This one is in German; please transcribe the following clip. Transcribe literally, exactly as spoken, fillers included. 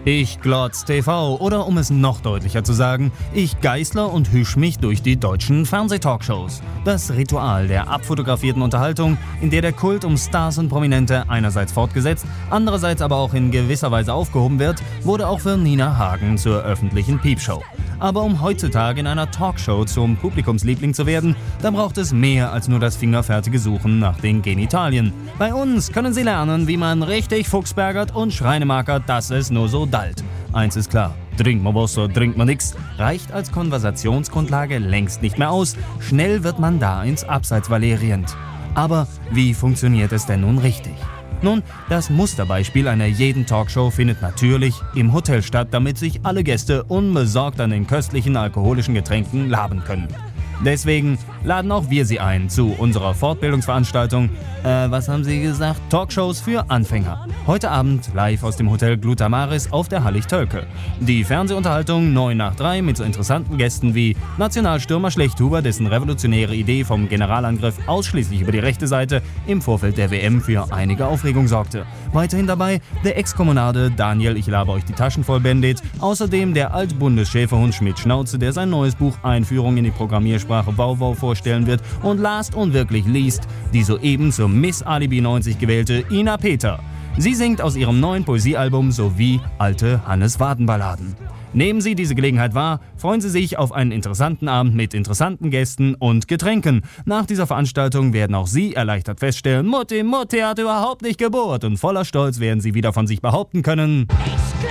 Ich glotz T V oder um es noch deutlicher zu sagen, ich geißle und hüsch mich durch die deutschen Fernsehtalkshows. Das Ritual der abfotografierten Unterhaltung, in der der Kult um Stars und Prominente einerseits fortgesetzt, andererseits aber auch in gewisser Weise aufgehoben wird, wurde auch für Nina Hagen zur öffentlichen Piepshow. Aber um heutzutage in einer Talkshow zum Publikumsliebling zu werden, da braucht es mehr als nur das fingerfertige Suchen nach den Genitalien. Bei uns können Sie lernen, wie man richtig fuchsbergert und schreinemarkert, dass es nur so dallt. Eins ist klar, trinkt man was, so trinkt man nix, reicht als Konversationsgrundlage längst nicht mehr aus. Schnell wird man da ins Abseits valerierend. Aber wie funktioniert es denn nun richtig? Nun, das Musterbeispiel einer jeden Talkshow findet natürlich im Hotel statt, damit sich alle Gäste unbesorgt an den köstlichen alkoholischen Getränken laben können. Deswegen laden auch wir Sie ein zu unserer Fortbildungsveranstaltung, äh, was haben Sie gesagt? Talkshows für Anfänger. Heute Abend live aus dem Hotel Glutamaris auf der Hallig-Tölke. Die Fernsehunterhaltung neun nach drei mit so interessanten Gästen wie Nationalstürmer Schlechthuber, dessen revolutionäre Idee vom Generalangriff ausschließlich über die rechte Seite im Vorfeld der W M für einige Aufregung sorgte. Weiterhin dabei der Ex-Kommunade Daniel, ich laber euch die Taschen voll Bandit, außerdem der Altbundesschäferhund Schmidt-Schnauze, der sein neues Buch Einführung in die Programmiersprache Wauwau vorstellen wird, und last und wirklich least die soeben zur Miss Alibi neunzig gewählte Ina Peter. Sie singt aus ihrem neuen Poesiealbum sowie alte Hannes-Waden-Balladen. Nehmen Sie diese Gelegenheit wahr, freuen Sie sich auf einen interessanten Abend mit interessanten Gästen und Getränken. Nach dieser Veranstaltung werden auch Sie erleichtert feststellen, Mutti, Mutti hat überhaupt nicht gebohrt, und voller Stolz werden Sie wieder von sich behaupten können: